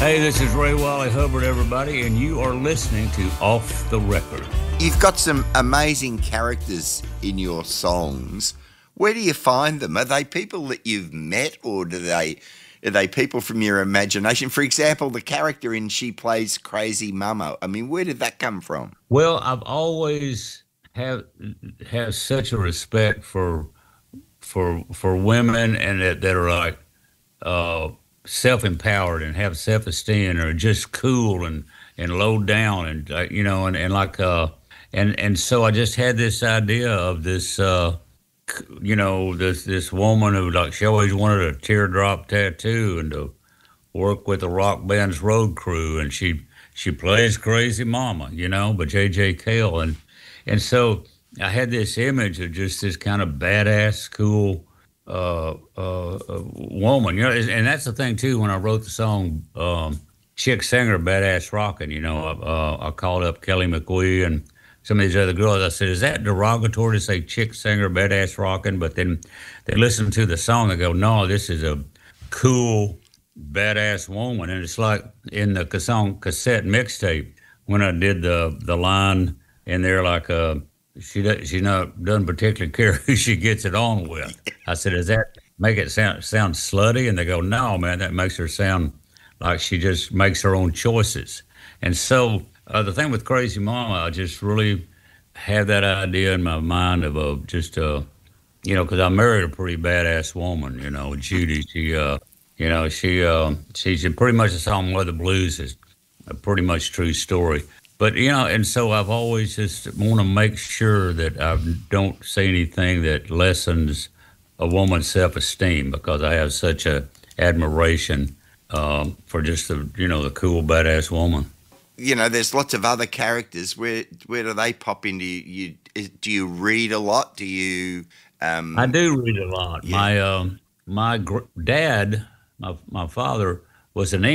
Hey, this is Ray Wally Hubbard, everybody, and you are listening to Off the Record. You've got some amazing characters in your songs. Where do you find them? Are they people that you've met, or are they people from your imagination? For example, the character in She Plays Crazy Mama. I mean, where did that come from? Well, I've always have such a respect for women and that are like self-empowered and have self-esteem and are just cool and low down and and so I just had this idea of this this woman who, like, she always wanted a teardrop tattoo and to work with the rock band's road crew, and she plays Crazy Mama, but J.J. Cale, and so I had this image of just this kind of badass, cool woman, and that's the thing too. When I wrote the song, Chick Singer, Badass Rockin', I called up Kelly McQueen and some of these other girls. I said, is that derogatory to say Chick Singer, Badass Rockin'? But then they listen to the song and go, no, this is a cool, badass woman. And it's like in the song cassette mixtape, when I did the line in there, like, she not doesn't particularly care who she gets it on with. I said, does that make it sound slutty? And they go, no, man, that makes her sound like she just makes her own choices. And so the thing with Crazy Mama, I just really had that idea in my mind of because I married a pretty badass woman, Judy. She's pretty much a song where the blues is a pretty much true story. But, and so I've always just want to make sure that I don't say anything that lessens a woman's self-esteem, because I have such a admiration for just the cool, badass woman. There's lots of other characters. Where do they pop into you? Do you read a lot? Do you? I do read a lot. Yeah. My dad, my father, was an